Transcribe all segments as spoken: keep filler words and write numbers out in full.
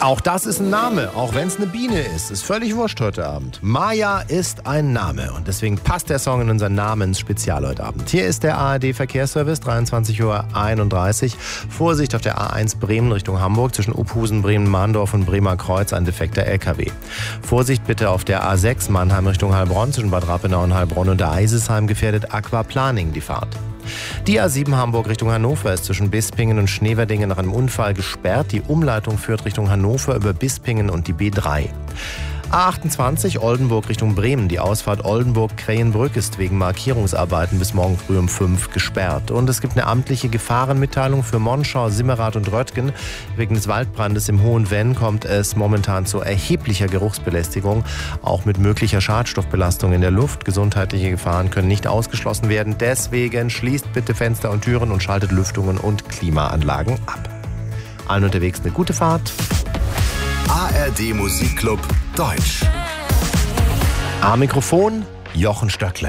Auch das ist ein Name, auch wenn es eine Biene ist. Ist völlig wurscht heute Abend. Maja ist ein Name und deswegen passt der Song in unser Namensspezial heute Abend. Hier ist der A R D-Verkehrsservice, dreiundzwanzig Uhr einunddreißig. Vorsicht auf der A eins Bremen Richtung Hamburg zwischen Uphusen, Bremen-Mahndorf und Bremer Kreuz, ein defekter L K W. Vorsicht bitte auf der A sechs Mannheim Richtung Heilbronn zwischen Bad Rappenau und Heilbronn und der Eisesheim gefährdet Aquaplaning die Fahrt. Die A sieben Hamburg Richtung Hannover ist zwischen Bispingen und Schneverdingen nach einem Unfall gesperrt. Die Umleitung führt Richtung Hannover über Bispingen und die B drei. A achtundzwanzig Oldenburg Richtung Bremen. Die Ausfahrt Oldenburg-Krähenbrück ist wegen Markierungsarbeiten bis morgen früh um fünf gesperrt. Und es gibt eine amtliche Gefahrenmitteilung für Monschau, Simmerath und Röttgen. Wegen des Waldbrandes im Hohen Venn kommt es momentan zu erheblicher Geruchsbelästigung, auch mit möglicher Schadstoffbelastung in der Luft. Gesundheitliche Gefahren können nicht ausgeschlossen werden. Deswegen schließt bitte Fenster und Türen und schaltet Lüftungen und Klimaanlagen ab. Allen unterwegs eine gute Fahrt. A R D Musikclub Deutsch. Am Mikrofon Jochen Stöckle.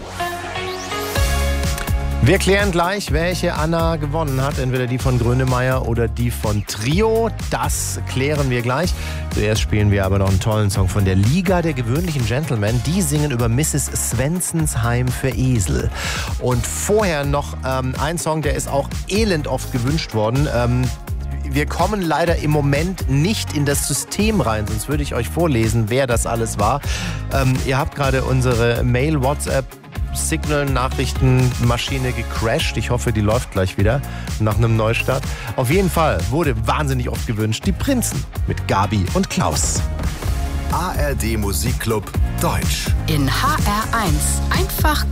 Wir klären gleich, welche Anna gewonnen hat. Entweder die von Grönemeyer oder die von Trio. Das klären wir gleich. Zuerst spielen wir aber noch einen tollen Song von der Liga der gewöhnlichen Gentlemen. Die singen über Misses Svensens Heim für Esel. Und vorher noch ähm, ein Song, der ist auch elend oft gewünscht worden. Ähm, Wir kommen leider im Moment nicht in das System rein, sonst würde ich euch vorlesen, wer das alles war. Ähm, ihr habt gerade unsere Mail, WhatsApp, Signal-Nachrichtenmaschine gecrashed. Ich hoffe, die läuft gleich wieder nach einem Neustart. Auf jeden Fall wurde wahnsinnig oft gewünscht, die Prinzen mit Gabi und Klaus. A R D Musikclub Deutsch. In H R eins. Einfach